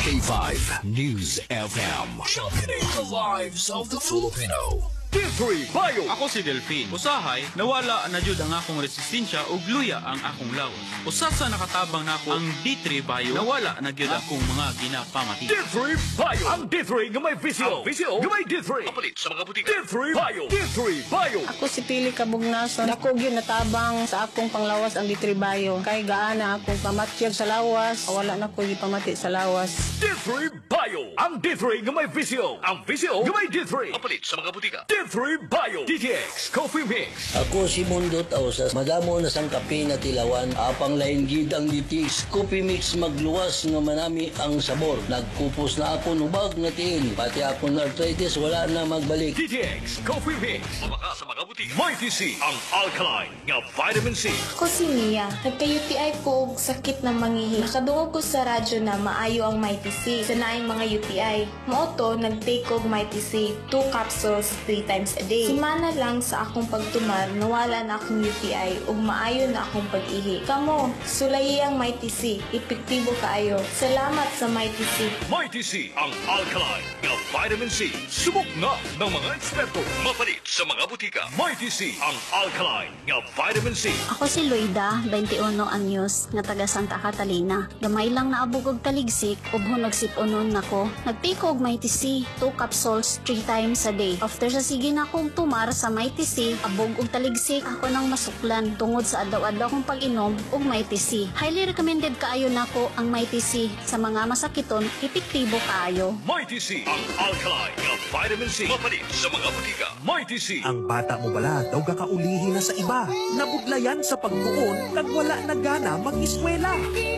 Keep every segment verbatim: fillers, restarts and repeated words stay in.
K five News F M. Championing the lives of the Filipino. D three Bio. Ako si Delphine. Usahay, nawala na jud ang akong resistensya ug luya ang akong lawas. Usa sa nakatabang nako ang D three Bio, nawala na jud akong mga ginapamati. D three Bio. Ang D three nga may visyo. Ang visyo nga may D three. Kapalit sa mga butika. D three Bio. D three Bio. Ako si Pili Kabugnason. Ako gyud natabang sa akong panglawas ang D three Bio. Kay gaana akong pamatyag sa lawas, wala na ko gipamati sa lawas. D three Bio. Ang D three nga may visyo. Ang visyo nga may D three. Kapalit sa mga butika. D three Bio. D T X Coffee Mix. Ako si Mundo Tausas. Madamo na sang kape na tilawan. Apang lain gid ang D T X Coffee Mix magluwas nga manami ang sabor. Nagkupos na ako nubag na tiil. Pati ako na arthritis wala na magbalik. D T X Coffee Mix. Mabaka sa mga butika. Mighty C. Ang alkaline nga vitamin C. Ako si Mia. Nagka-U T I ko og sakit ng mangihi. Nakadungog ko sa radyo na maayo ang Mighty C sa naing mga U T I. Moto, nag-take og Mighty C, two capsules, three times a day. Simana lang sa akong pagtumar, nawala na akong U T I ug maayo na akong pag-ihi. Kamo, sulayi ang Mighty C. Epektibo kaayo. Salamat sa Mighty C. Mighty C. Ang alkaline nga vitamin C. Subok na ng mga eksperto. Mapalit sa mga butika. Mighty C. Ang alkaline nga vitamin C. Ako si Loida, twenty-one anyos, nga taga Santa Catalina. Gamay lang naabog og taligsik, ug hunog sipunon nako. Nagtake og Mighty C, two capsules, three times a day. After sa sige na akong tumar sa Mighty C, abog og taligsik, ako nang masuklan tungod sa adlaw-adlaw kong pag-inom og Mighty C. Highly recommended kaayo nako ang Mighty C sa mga masakiton, epektibo kaayo. Mighty C. Ang alkaline nga vitamin C. Mapalit sa mga butika. Mighty C. Ang bata mo bala daw kakaulihi na sa iba. Nabudlayan sa pagtuon kag wala na gana mag-eskwela.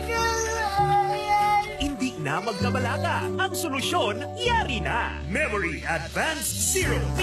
Hindi na magkabalaga. Ang solusyon, yari na. Memory Advanced Zero.